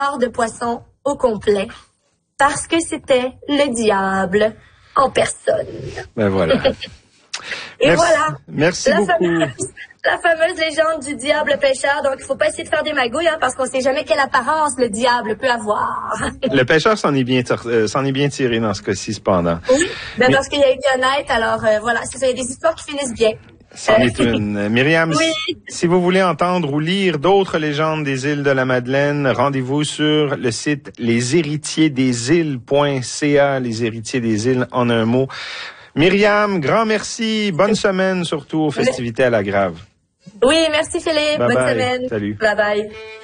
de poisson au complet. Parce que c'était le diable en personne. Ben voilà. Et merci, voilà. Merci beaucoup. La fameuse légende du diable pêcheur. Donc, il faut pas essayer de faire des magouilles, parce qu'on sait jamais quelle apparence le diable peut avoir. Le pêcheur s'en est bien tiré dans ce cas-ci, cependant. Oui, parce qu'il a été honnête. Alors, voilà, c'est ça. Il y a des histoires qui finissent bien. C'en est une. Myriam, oui. si vous voulez entendre ou lire d'autres légendes des îles de la Madeleine, rendez-vous sur le site leshéritiersdesilles.ca, les héritiers des îles en un mot. Myriam, grand merci. Bonne semaine, surtout aux festivités à la Grave. Oui, merci Philippe. Bye Bonne bye. semaine. Salut. Bye bye.